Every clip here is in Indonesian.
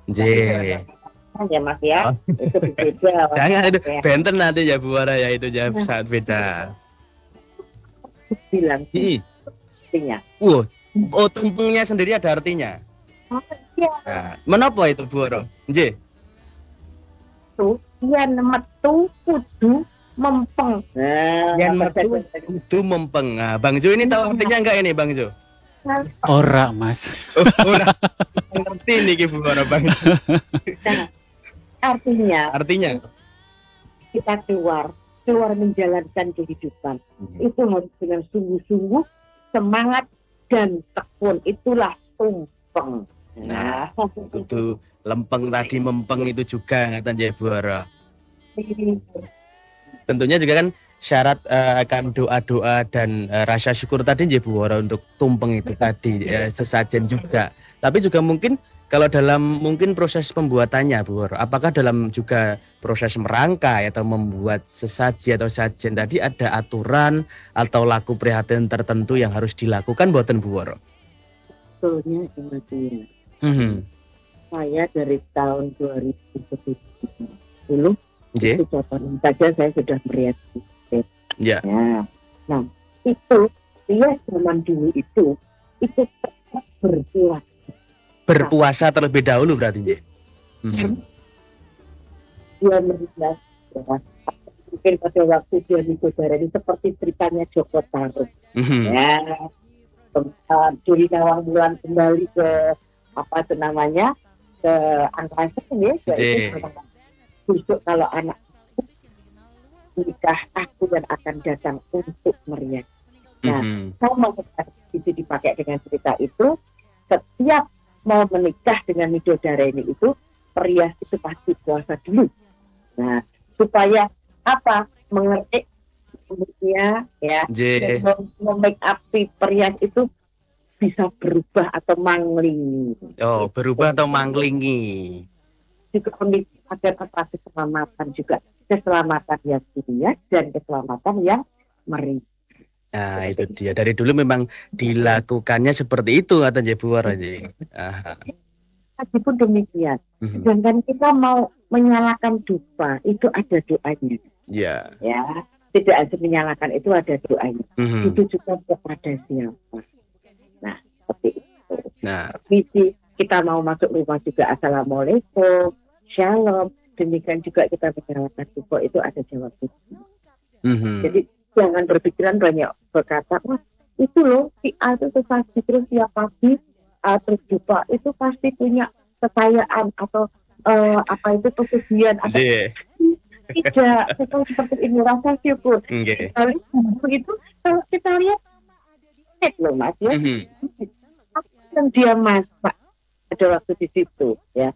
J. Ya Mas ya, Oh. itu beda. Jangan itu Ya. benten nanti ya Bu Wara ya itu ya saat beda. Bilang Hmm. artinya. Oh, tumpengnya sendiri ada artinya. Oh iya, Nah, menapa itu Bu Wara? J. tuh yang metu kudu mempeng. Yang metu kudu mempeng. Nah, Bang Jo ini tahu artinya enggak ini Bang Jo? Ora, Mas. Oh, ora. Ngerti nih Bu Wara Bang Jo. Nah, artinya kita keluar menjalankan kehidupan itu harus dengan sungguh-sungguh, semangat dan tekun, itulah tumpeng. Nah, kudu lempeng tadi mempeng itu juga ngaten ya Bu Wara. Tentunya juga kan syarat akan doa-doa dan rasa syukur tadi ya Bu Wara untuk tumpeng itu tadi sesajen juga. Tapi juga mungkin kalau dalam mungkin proses pembuatannya Bu Wara, apakah dalam juga proses merangkai atau membuat sesaji atau sajen tadi ada aturan atau laku prihatin tertentu yang harus dilakukan buatan Bu Wara? Sebetulnya saya dari tahun 2010 itu contohnya saja saya sudah merias. Ya. Nah itu dia zaman dulu itu tetap berpuasa terlebih dahulu berarti dia merias mungkin pada waktu dia ini seperti ceritanya Joko Tarub Juli Nawang Bulan kembali ke apa itu namanya ke angkasa ya besok kalau anak nikah aku dan akan datang untuk merias. Nah, sama itu dipakai dengan cerita itu, setiap mau menikah dengan Midodareni itu, perias itu pasti puasa dulu. Nah, supaya apa? Mengerti umurnya ya, make up perias itu bisa berubah atau manglingi. Oh, berubah atau manglingi. Juga agar atas keselamatan juga. Keselamatan yang dunia dan keselamatan yang meri. Nah itu dia, dari dulu memang dilakukannya seperti itu kata Bu Wara. Meskipun demikian, sedangkan kita mau menyalakan dupa itu ada doanya. Ya, tidak ada menyalakan itu ada doanya. Itu juga kepada siapa. Nah seperti itu. Nah visi kita mau masuk rumah juga assalamualaikum, shalom. Demikian juga kita menyalakan dupa itu ada jawabnya. Jadi jangan berpikiran banyak berkata, wah itu loh si A itu pasti terus tiap pagi terus dupa itu pasti punya kekayaan atau apa itu pesugihan atau tidak seperti ini rasa syukur. Kalau itu kalau kita lihat loh Mas ya, yang dia masak ada waktu di situ ya.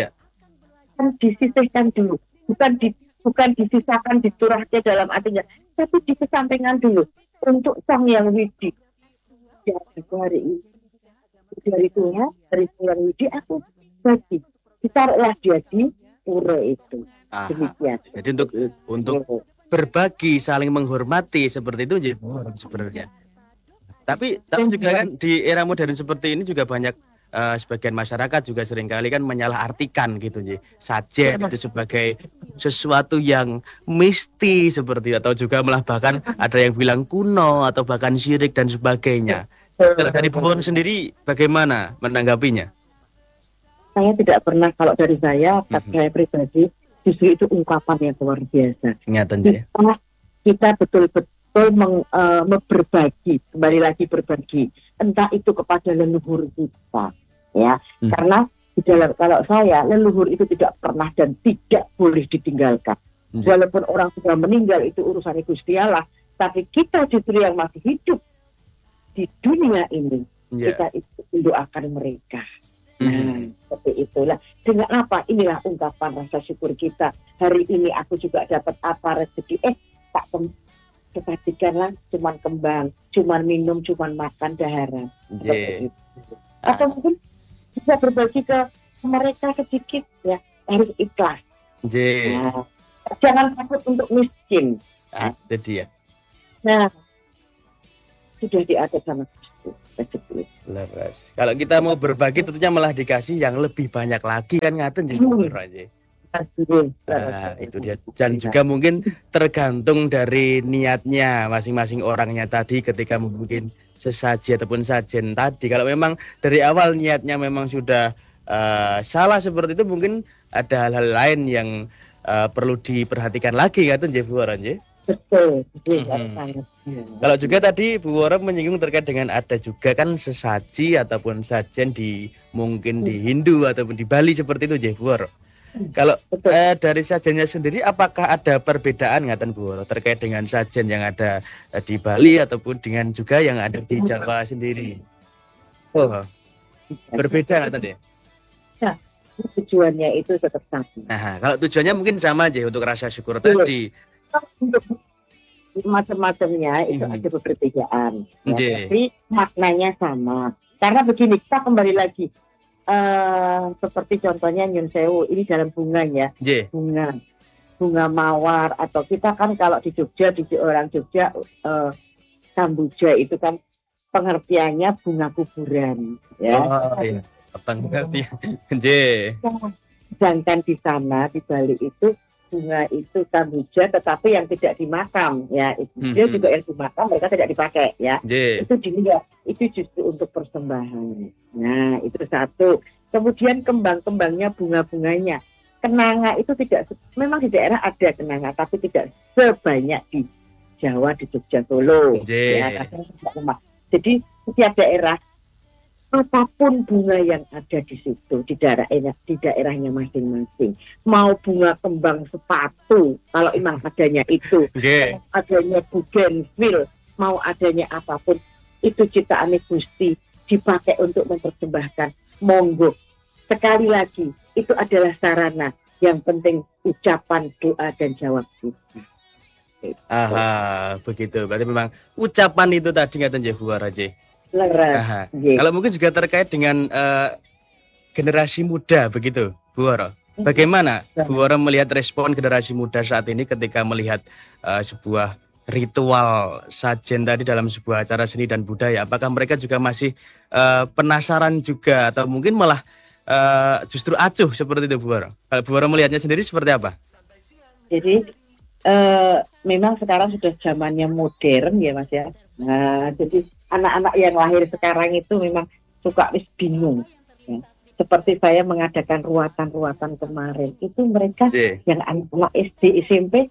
Disisihkan dulu, bukan disisakan dicurahkan dalam artinya, tapi dikesampingkan dulu untuk sang yang widi. Ya, aku hari ini dari Tuhan, dari yang widi aku bagi, ditaruhlah dia di pura itu. Demikian. Jadi untuk berbagi, saling menghormati seperti itu sebenarnya. Tapi juga kan di era modern seperti ini juga banyak sebagian masyarakat juga seringkali kan menyalahartikan gitu saja itu sebagai sesuatu yang misti seperti atau juga malah bahkan ada yang bilang kuno atau bahkan syirik dan sebagainya. Dari Bu Wara sendiri bagaimana menanggapinya? Saya tidak pernah, kalau dari saya pribadi justru itu ungkapan yang luar biasa. Kita betul-betul berbagi, kembali lagi berbagi, entah itu kepada leluhur kita, ya, karena di dalam kalau saya leluhur itu tidak pernah dan tidak boleh ditinggalkan. Walaupun orang sudah meninggal itu urusan Gusti Allah, tapi kita justru yang masih hidup di dunia ini, kita itu mendoakan mereka. Nah, seperti itulah. Dengan apa? Inilah ungkapan rasa syukur kita. Hari ini aku juga dapat apa rezeki. Tak kebajikanlah cuman kembang, cuman minum, cuman makan daharan. Atau mungkin bisa berbagi ke mereka sedikit ya, harus ikhlas. Nah, jangan takut untuk miskin. Itu dia. Nah, sudah diatur sama Kristus. Leres. Kalau kita mau berbagi tentunya malah dikasih yang lebih banyak lagi kan ngaten jadi aja. Nah, itu dia. Dan juga mungkin tergantung dari niatnya masing-masing orangnya tadi ketika mungkin sesaji ataupun sajen tadi. Kalau memang dari awal niatnya memang sudah salah seperti itu, mungkin ada hal-hal lain yang perlu diperhatikan lagi kan Bu Woro. Betul. Kalau juga tadi Bu Woro menyinggung terkait dengan ada juga kan sesaji ataupun sajen mungkin di Hindu ataupun di Bali seperti itu Bu Woro. Kalau dari sajennya sendiri apakah ada perbedaan ngaten Bu Woro terkait dengan sajen yang ada di Bali ataupun dengan juga yang ada di Jawa sendiri? Oh, berbeda ngaten ya? Nah, tujuannya itu tetap sama. Nah, kalau tujuannya mungkin sama aja untuk rasa syukur tadi. Untuk macam-macamnya itu ada perbedaan, tapi maknanya sama. Karena begini, kita kembali lagi. Seperti contohnya Nyun Sewu ini dalam bunganya, bunga mawar, atau kita kan kalau di Jogja, di orang Jogja Kambuja itu kan pengertiannya bunga kuburan, ya. Oh iya, pengertian. Sedangkan di sana di Bali itu bunga itu Kambuja, tetapi yang tidak dimakam, ya. Dia juga yang dimakam mereka tidak dipakai, ya. Itu dilihat, itu justru untuk persembahan. Nah, itu satu. Kemudian kembang-kembangnya, bunga-bunganya. Kenanga itu tidak, memang di daerah ada kenanga, tapi tidak sebanyak di Jawa, di Jogja, Solo. Ya, jadi setiap daerah, apapun bunga yang ada di situ, di daerahnya masing-masing. Mau bunga kembang sepatu, kalau memang adanya itu, adanya bougainville, mau adanya apapun, itu ciptaan Gusti, dipakai untuk mempersembahkan, monggo. Sekali lagi, itu adalah sarana, yang penting ucapan, doa, dan jawab kita. Aha, begitu. Berarti memang ucapan itu tadi ngaten Bu Woro. Kalau mungkin juga terkait dengan generasi muda begitu Bu Woro. Bagaimana Bu Woro melihat respon generasi muda saat ini ketika melihat sebuah ritual sajen tadi dalam sebuah acara seni dan budaya? Apakah mereka juga masih penasaran juga atau mungkin malah justru acuh seperti itu Bu Woro? Kalau Bu Woro melihatnya sendiri seperti apa? Jadi memang sekarang sudah zamannya modern ya Mas ya. Nah, jadi anak-anak yang lahir sekarang itu memang suka bingung. Ya. Seperti saya mengadakan ruatan-ruatan kemarin, itu mereka yang anak-anak SD, SMP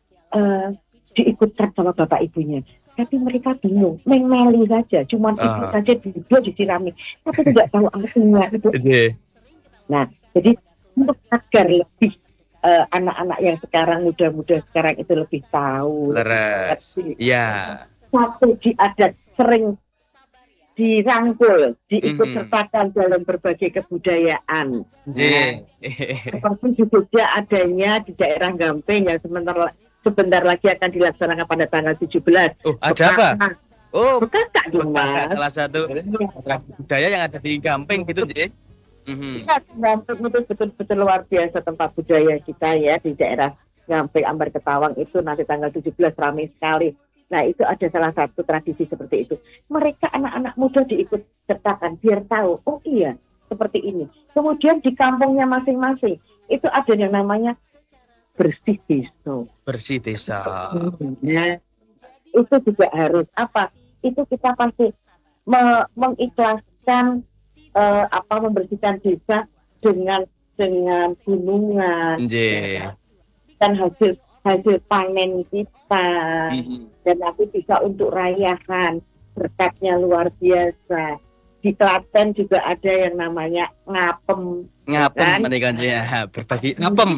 diikutkan sama bapak ibunya, tapi mereka bingung, mengmeli saja, cuma ikut saja duduk disirami, tapi tidak tahu artinya itu. Nah, jadi untuk agar lebih anak-anak yang sekarang muda-muda sekarang itu lebih tahu. Ya. Satu diadat sering dirangkul, diikut sertakan dalam berbagai kebudayaan. Seperti di Jogja adanya di daerah Gampeng yang sebentar lagi akan dilaksanakan pada tanggal 17. Oh, ada apa? Oh, bukan Kak Dimas. Salah satu budaya yang ada di Gampeng gitu, Ji. Gampeng itu betul-betul luar biasa tempat budaya kita ya di daerah Gampeng Ambar Ketawang itu nanti tanggal 17 ramai sekali. Nah, itu ada salah satu tradisi seperti itu. Mereka anak-anak muda diikut sertakan biar tahu, oh iya, seperti ini. Kemudian di kampungnya masing-masing itu ada yang namanya bersih desa. Bersih desa. Nah, itu juga harus apa? Itu kita pasti mengikhlaskan membersihkan desa dengan gunungan. Dan hasil panen kita. Dan nanti bisa untuk rayahan, berkatnya luar biasa. Di Klaten juga ada yang namanya ngapem. Ngapem, kan? Berbagi ngapem.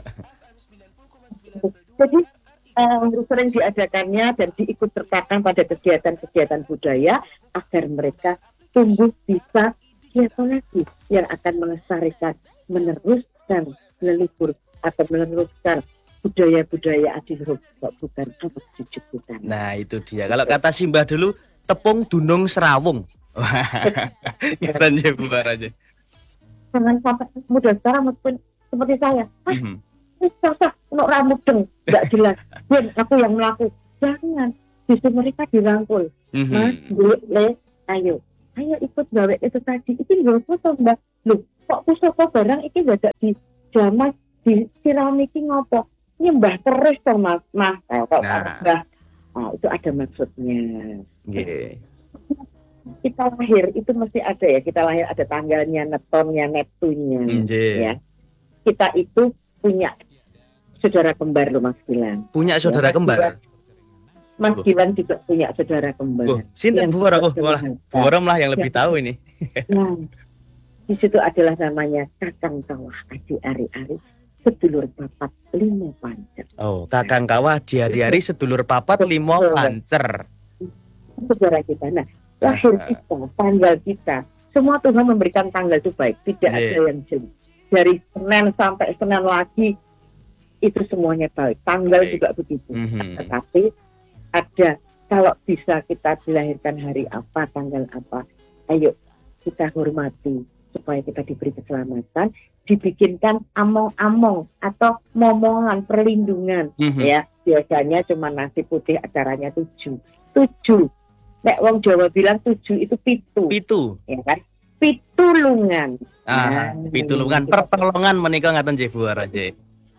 Jadi sering diadakannya dan diikut sertakan pada kegiatan-kegiatan budaya agar mereka tumbuh bisa siapa lagi yang akan melestarikan, meneruskan leluhur atau meneruskan budaya-budaya adiluhur, bukan apa bukan. Nah, itu dia. Kalau kata Simbah dulu, tepung dunung serawung. Kita nyebar aja. Jangan sampai muda sekarang meskipun seperti saya. Susah, untuk rambut deng, nggak jelas. Ben, aku yang melaku. Jangan, justru mereka dirangkul. Mas, boleh, ayo. ayo ikut gawe itu tadi. Iki lho foto Mbak. Lho, kok pusaka barang iki dadak di jamas di siram iki ngopo? Nyembah terus to Mas. Kok Mbah. Itu ada maksudnya. Nggih. Kita lahir itu mesti ada ya. Kita lahir ada tanggalnya, netonnya, neptunya. Ya. Kita itu punya saudara kembar loh Mas Gilang. Punya saudara kembar? Mas Gilang juga punya saudara kembar. Sinten Bu Wara? Bu Wara malah yang lebih tahu ini. Nah, di situ adalah namanya Kakang Kawah Adi Ari-Ari sedulur papat limo pancer. Oh, Kakang Kawah di hari-hari sedulur papat limo pancer. Saudara kita. Nah, lahir kita, tanggal kita, semua Tuhan memberikan tanggal itu baik, tidak ada yang jelek. Dari Senin sampai Senin lagi itu semuanya baik. Tanggal juga begitu. Tetapi ada kalau bisa kita dilahirkan hari apa, tanggal apa, ayo kita hormati supaya kita diberi keselamatan, dibikinkan among-among atau momongan perlindungan. Ya, biasanya cuma nasi putih, acaranya 7. Nek wong Jawa bilang 7 itu pitu, ya kan? Pitulungan. Pitulungan pertolongan menika ngaten nggih Bu Wara nggih.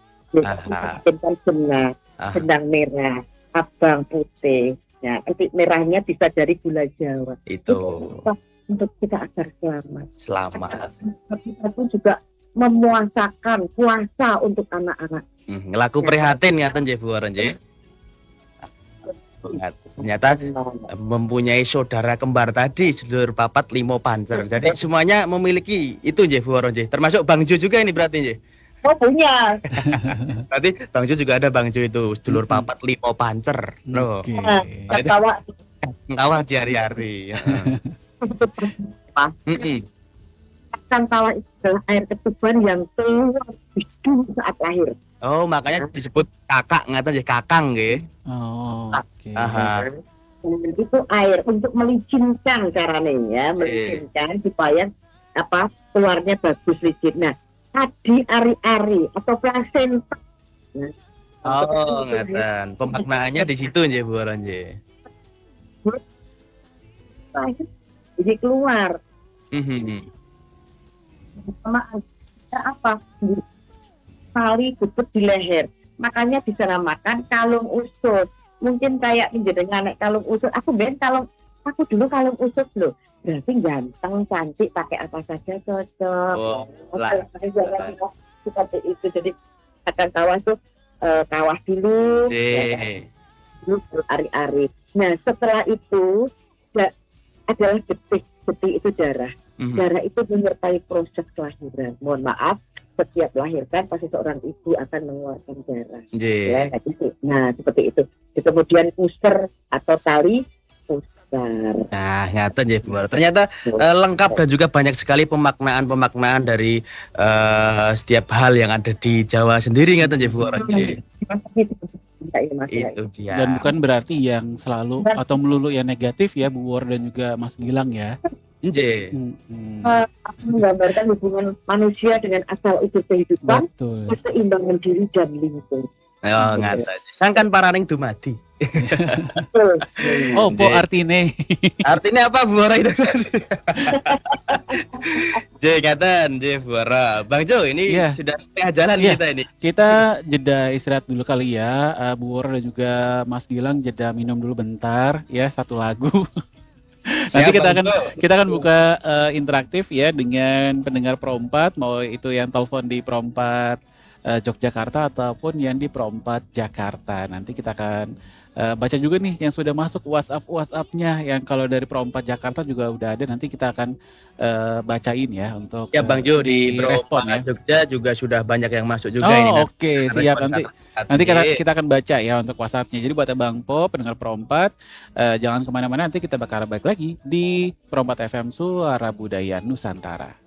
Benang merah, abang putih. Ya, merahnya bisa dari gula Jawa. Itu untuk kita agar selamat. Kita pun juga memuasakan puasa untuk anak-anak. Laku prihatin ngaten nggih Bu Wara nggih. Ternyata mempunyai saudara kembar tadi sedulur papat limo pancer. Jadi semuanya memiliki itu nggih Bu Wara nggih. Termasuk Bang Jo juga ini berarti nggih. Oh punya. Berarti Bang Jo juga ada Bang Jo itu sedulur papat limo pancer. Loh. Kawah di hari-hari. Kan tawa itu adalah air ketuban yang keluar hidup saat lahir. Oh, makanya disebut kakak, ngaten nggih kakang nggih. Oh, oke. Itu air untuk melicinkan caranya ya, melicinkan supaya keluarnya bagus licin. Nah, adi ari-ari atau plasenta. Oh, ngaten. Pemaknaannya di situ nggih Bu Wara nggih. Jadi keluar. Sama apa? Tali gubet di leher. Makanya dinamakan kalung usut. Mungkin kayak menjenengan nek kalung usut. Aku dulu kalung usut loh. Berarti ganteng, cantik, pakai apa saja cocok. Seperti itu. Jadi akan kawah tuh kawah dulu. Dulu ari-ari. Nah setelah itu adalah detik itu darah. Darah itu menyertai proses kelahiran. Mohon maaf, setiap melahirkan pasti seorang ibu akan mengeluarkan darah. Nah, seperti itu. Kemudian puster atau tali puster. Nah, nyata ya Bu Wara. Ternyata lengkap dan juga banyak sekali pemaknaan dari setiap hal yang ada di Jawa sendiri, nyata ya Bu Wara. Itu dia. Dan bukan berarti yang selalu atau melulu yang negatif ya Bu Wara dan juga Mas Gilang ya. Menggambarkan hubungan manusia dengan asal usul kehidupan, keseimbangan diri dan lingkungan. Oh, ngata. Sangkan paraning dumadi. Oh, po artine. Artinya apa Bu Wara itu? Ngaten, Bu Wara. Bang Jo, ini sudah setengah jalan kita ini. Kita jeda istirahat dulu kali ya. Bu Wara dan juga Mas Gilang jeda minum dulu bentar ya, satu lagu. Nanti kita akan buka interaktif ya dengan pendengar Pro 4, mau itu yang telepon di Pro 4 Yogyakarta ataupun yang di Pro 4 Jakarta. Nanti kita akan baca juga nih yang sudah masuk WhatsApp-nya yang kalau dari Pro 4 Jakarta juga udah ada, nanti kita akan bacain ya untuk Bang Jo di respon ya. Jogja juga sudah banyak yang masuk juga ini. Oke, siap. Nanti kita akan baca ya untuk WhatsApp-nya. Jadi buat Bang Po pendengar Pro 4 jangan kemana-mana, nanti kita bakal balik lagi di Pro 4 FM Suara Budaya Nusantara.